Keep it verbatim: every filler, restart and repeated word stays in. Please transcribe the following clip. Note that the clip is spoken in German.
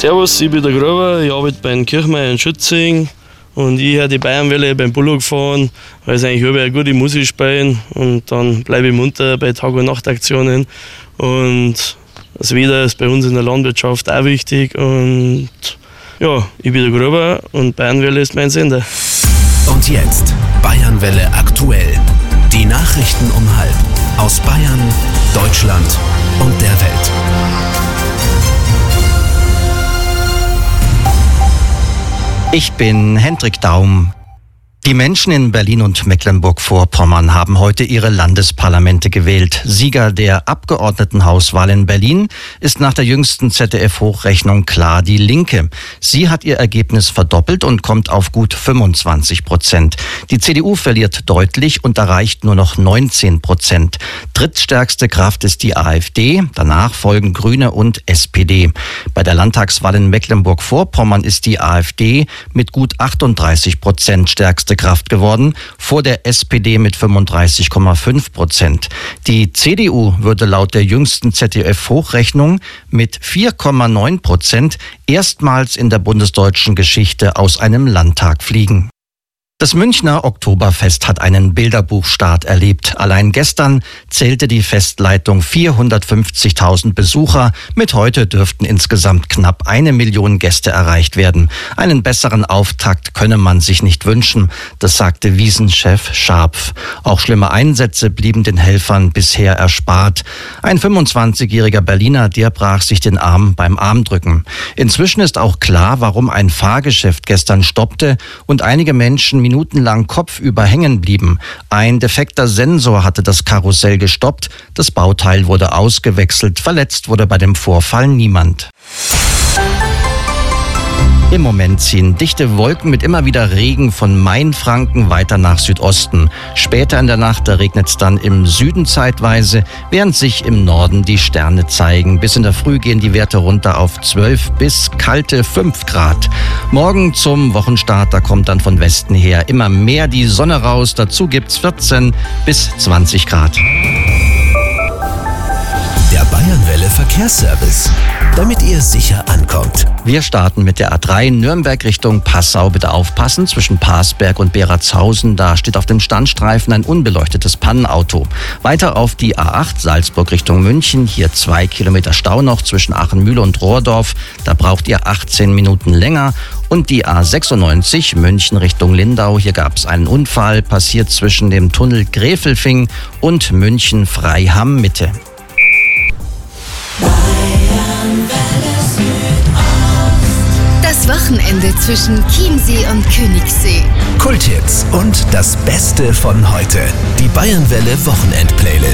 Servus, ich bin der Gruber, ich arbeite bei den Kirchmeier in Schützing und ich höre die Bayernwelle beim Bullock fahren, weil sie eigentlich überall gute Musik spielen und dann bleibe ich munter bei Tag- und Nachtaktionen und das Wetter ist bei uns in der Landwirtschaft auch wichtig und ja, ich bin der Gruber und Bayernwelle ist mein Sender. Und jetzt Bayernwelle aktuell. Die Nachrichten um halb aus Bayern, Deutschland und der Welt. Ich bin Hendrik Daum. Die Menschen in Berlin und Mecklenburg-Vorpommern haben heute ihre Landesparlamente gewählt. Sieger der Abgeordnetenhauswahl in Berlin ist nach der jüngsten Z D F-Hochrechnung klar die Linke. Sie hat ihr Ergebnis verdoppelt und kommt auf gut fünfundzwanzig Prozent. Die C D U verliert deutlich und erreicht nur noch neunzehn Prozent. Drittstärkste Kraft ist die AfD, danach folgen Grüne und S P D. Bei der Landtagswahl in Mecklenburg-Vorpommern ist die AfD mit gut achtunddreißig Prozent stärkste Kraft geworden, vor der S P D mit fünfunddreißig Komma fünf Prozent. Die C D U würde laut der jüngsten Z D F-Hochrechnung mit vier Komma neun Prozent erstmals in der bundesdeutschen Geschichte aus einem Landtag fliegen. Das Münchner Oktoberfest hat einen Bilderbuchstart erlebt. Allein gestern zählte die Festleitung vierhundertfünfzigtausend Besucher. Mit heute dürften insgesamt knapp eine Million Gäste erreicht werden. Einen besseren Auftakt könne man sich nicht wünschen, das sagte Wiesenchef Scharpf. Auch schlimme Einsätze blieben den Helfern bisher erspart. Ein fünfundzwanzigjähriger Berliner, der brach sich den Arm beim Armdrücken. Inzwischen ist auch klar, warum ein Fahrgeschäft gestern stoppte und einige Menschen minutenlang kopfüber hängen blieben. Ein defekter Sensor hatte das Karussell gestoppt. Das Bauteil wurde ausgewechselt. Verletzt wurde bei dem Vorfall niemand. Im Moment ziehen dichte Wolken mit immer wieder Regen von Mainfranken weiter nach Südosten. Später in der Nacht regnet es dann im Süden zeitweise, während sich im Norden die Sterne zeigen. Bis in der Früh gehen die Werte runter auf zwölf bis kalte fünf Grad. Morgen zum Wochenstart, da kommt dann von Westen her immer mehr die Sonne raus. Dazu gibt's vierzehn bis zwanzig Grad. Der Bayernwelle Verkehrsservice, damit ihr sicher ankommt. Wir starten mit der A drei Nürnberg Richtung Passau. Bitte aufpassen, zwischen Parsberg und Beratshausen. Da steht auf dem Standstreifen ein unbeleuchtetes Pannenauto. Weiter auf die A acht Salzburg Richtung München. Hier zwei Kilometer Stau noch zwischen Achenmühle und Rohrdorf. Da braucht ihr achtzehn Minuten länger. Und die A sechsundneunzig München Richtung Lindau. Hier gab es einen Unfall, passiert zwischen dem Tunnel Gräfelfing und München-Freiham Mitte. Das Wochenende zwischen Chiemsee und Königssee. Kulthits und das Beste von heute. Die Bayernwelle Wochenend-Playlist.